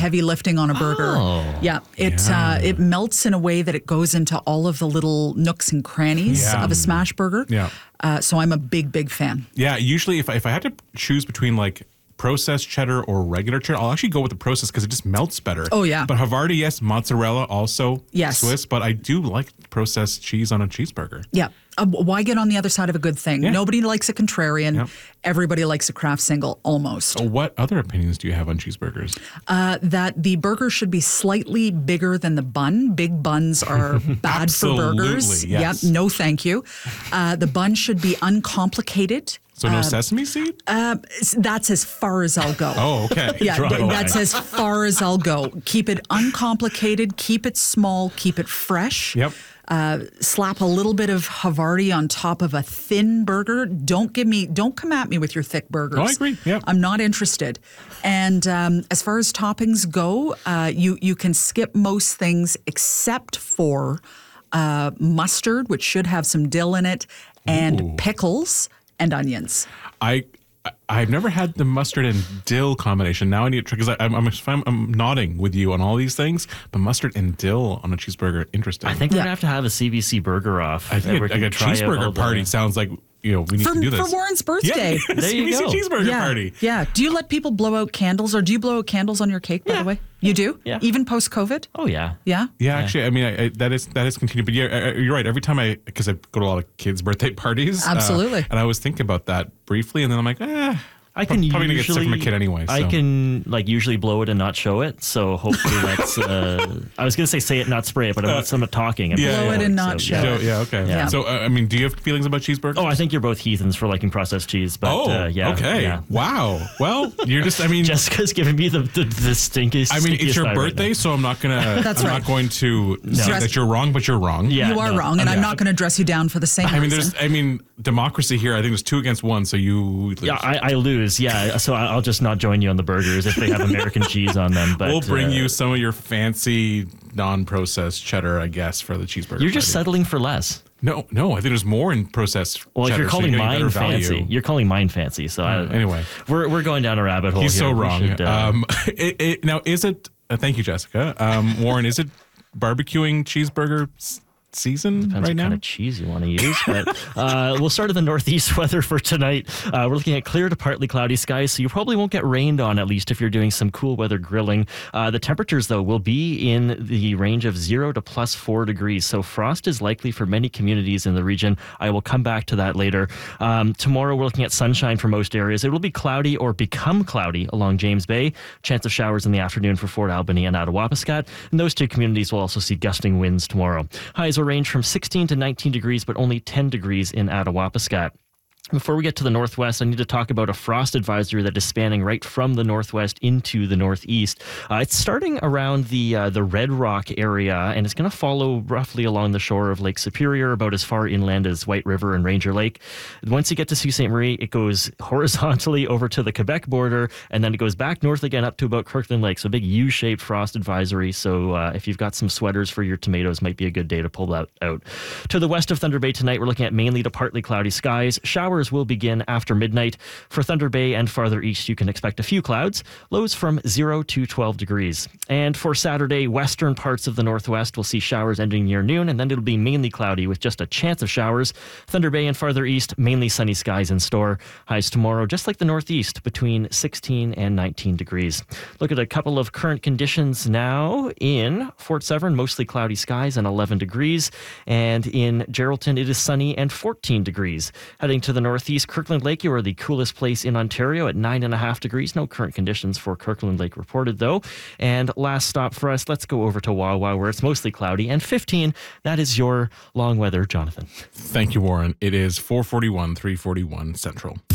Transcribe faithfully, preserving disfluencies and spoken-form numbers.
heavy lifting on a burger. Oh. Yeah, it Yeah. Uh, it melts in a way that it goes into all of the little nooks and crannies Yeah. of a smash burger. Yeah. Uh, so I'm a big, big fan. Yeah, usually if I, if I had to choose between like processed cheddar or regular cheddar, I'll actually go with the processed because it just melts better. Oh, yeah. But Havarti, yes. Mozzarella also. Yes. Swiss, but I do like processed cheese on a cheeseburger. Yeah. Uh, why get on the other side of a good thing? Yeah. Nobody likes a contrarian. Yep. Everybody likes a Kraft single, almost. So what other opinions do you have on cheeseburgers? Uh, that the burger should be slightly bigger than the bun. Big buns are bad for burgers. Absolutely, yes. Yep, no thank you. Uh, the bun should be uncomplicated. So no sesame seed? Uh, that's as far as I'll go. Oh, okay. Yeah, Draw the th- that's line. as far as I'll go. Keep it uncomplicated, keep it small, keep it fresh. Yep. Uh, slap a little bit of Havarti on top of a thin burger. Don't give me, don't come at me with your thick burgers. Oh, I agree. Yep. I'm not interested. And um, as far as toppings go, uh, you you can skip most things except for uh, mustard, which should have some dill in it, and Ooh. pickles and onions. I I- I've never had the mustard and dill combination. Now I need to try because I'm, I'm I'm I'm nodding with you on all these things, but mustard and dill on a cheeseburger, interesting. I think we're Yeah. gonna have to have a C B C burger off. I think We're a, like gonna a try out all cheeseburger the- party sounds like you know we need For, to do this. for Warren's birthday. Yeah, There you C B C go. cheeseburger Yeah. party. Yeah. Do you let people blow out candles or do you blow out candles on your cake, by Yeah. the way? You do? Yeah. Even post COVID? Oh yeah. Yeah. Yeah, actually, I mean, I, I, that is that is continued. But yeah, I- I- you're right. Every time I, because I go to a lot of kids' birthday parties, uh, Absolutely. and I was thinking about that briefly, and then I'm like, eh, I can probably gonna usually get sick from a kid anyway. I so. can like usually blow it and not show it. So hopefully that's. Uh, I was gonna say say it, not spray it, but I want someone talking. And yeah, Blow yeah. it and not show So, it. yeah, okay. Yeah. So, uh, I mean, do you have feelings about cheeseburgers? Oh, I think you're both heathens for liking processed cheese. But Oh, uh, yeah. okay. Yeah. Wow. Well, you're just. I mean, Jessica's giving me the the, the stinkiest. I mean, it's stinkiest your eye right birthday, now. so I'm not gonna. That's I'm right. not going to say Dress- that you're wrong, but you're wrong. Yeah, you are no. wrong, and I'm Yeah. not going to dress you down for the same I mean, reason. there's. I mean, democracy here. I think there's two against one, so you. Lose. Yeah, I, I lose. Yeah, so I- I'll just not join you on the burgers if they have American cheese on them. But We'll bring uh, you some of your fancy non-processed cheddar, I guess, for the cheeseburger. You're just party. settling for less. No, no. I think there's more in processed. Well, if cheddar, you're so calling getting better mine value. fancy, you're calling mine fancy. So I, anyway. we're we're going down a rabbit hole. He's here. so We wrong. should, uh, um, it, it, now, is it? Uh, thank you, Jessica. Um, Warren, is it barbecuing cheeseburger s- season Depends right what now? kind of cheese you want to use. But uh, we'll start at the northeast weather for tonight. Uh, we're looking at clear to partly cloudy skies, so you probably won't get rained on, at least if you're doing some cool weather grilling. Uh, the temperatures, though, will be in the range of zero to plus four degrees. So frost is likely for many communities in the region. I will come back to that later. Um, tomorrow, we're looking at sunshine for most areas. It will be cloudy or become cloudy along James Bay. Chance of showers in the afternoon for Fort Albany and Attawapiskat. And those two communities will also see gusting winds tomorrow. Highs will range from sixteen to nineteen degrees, but only ten degrees in Attawapiskat. Before we get to the northwest, I need to talk about a frost advisory that is spanning right from the northwest into the northeast. Uh, it's starting around the uh, the Red Rock area, and it's going to follow roughly along the shore of Lake Superior, about as far inland as White River and Ranger Lake. Once you get to Sault Ste. Marie, it goes horizontally over to the Quebec border, and then it goes back north again up to about Kirkland Lake. So a big U-shaped frost advisory. So uh, if you've got some sweaters for your tomatoes, might be a good day to pull that out. To the west of Thunder Bay tonight, we're looking at mainly to partly cloudy skies. Showers will begin after midnight. For Thunder Bay and farther east, you can expect a few clouds. Lows from zero to twelve degrees. And for Saturday, western parts of the northwest will see showers ending near noon, and then it'll be mainly cloudy with just a chance of showers. Thunder Bay and farther east, mainly sunny skies in store. Highs tomorrow, just like the northeast, between sixteen and nineteen degrees. Look at a couple of current conditions now. In Fort Severn, mostly cloudy skies and eleven degrees. And in Geraldton, it is sunny and fourteen degrees. Heading to the northeast, Kirkland Lake, you are the coolest place in Ontario at nine and a half degrees. No current conditions for Kirkland Lake reported, though. And last stop for us, let's go over to Wawa, where it's mostly cloudy and fifteen. That is your long weather, Jonathan. Thank you, Warren. It is four forty-one, three forty-one Central.